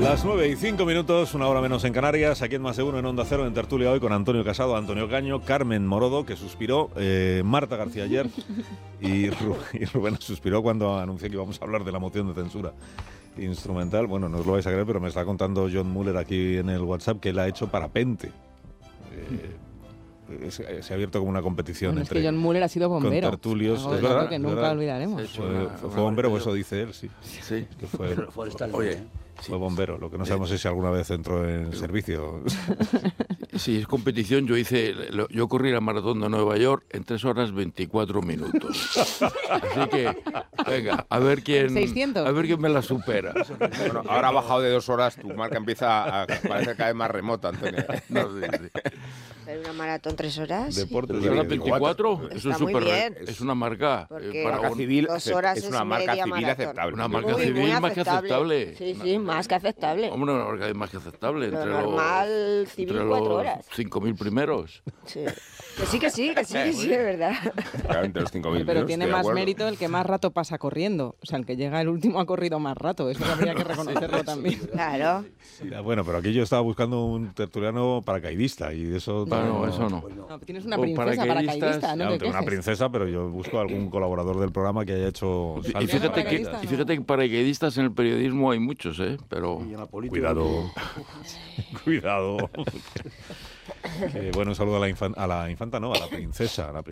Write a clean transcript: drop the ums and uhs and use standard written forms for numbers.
Las 9:05, una hora menos en Canarias, aquí en Más de Uno en Onda Cero, en tertulia hoy con Antonio Casado, Antonio Caño, Carmen Morodo, que suspiró, Marta García ayer, y Rubén suspiró cuando anuncié que íbamos a hablar de la moción de censura instrumental. Bueno, no os lo vais a creer, pero me está contando John Muller aquí en el WhatsApp que él ha hecho parapente. Se ha abierto como una competición. Bueno, es que John Muller ha sido bombero. Con tertulios. Es verdad, que nunca olvidaremos. Fue bombero, o eso dice él, sí. Sí. Que fue, Oye, fue bombero. Lo que no sabemos es si alguna vez entró en servicio. si es competición, yo corrí la maratón de Nueva York en 3 horas 24 minutos. Así que, venga, a ver quién 600. A ver quién me la supera. Bueno, ahora ha bajado de 2 horas, tu marca empieza a parecer cada vez más remota, Antonio. No, sí. ¿Pero una maratón 3 horas? Deportes. 3 horas 24, eso Está muy bien. es una marca. Porque para Marca un- civil 2 horas es una es marca media civil maratón. aceptable. Una marca Muy, civil muy más que aceptable. Sí, más que aceptable. Hombre, una marca más que aceptable. Lo Entre normal, civil, entre 4 los horas. 5.000 primeros. Sí. Que sí, es verdad. Claro, entre los 5.000. Pero ¿no? tiene Estoy de más acuerdo. mérito el que más rato pasa corriendo. O sea, el que llega el último ha corrido más rato. Eso habría que reconocerlo también. Claro. Bueno, pero aquí yo estaba buscando un tertuliano paracaidista y de eso... No, eso no. No, tienes una O princesa paracaidista, ¿no? Ya, ¿Qué tengo una quejes? princesa, pero yo busco algún colaborador del programa que haya hecho Y saltos fíjate, paracaidistas. que paracaidistas en el periodismo hay muchos, pero... Cuidado. Cuidado. Bueno, un saludo a la infanta, no, a la princesa.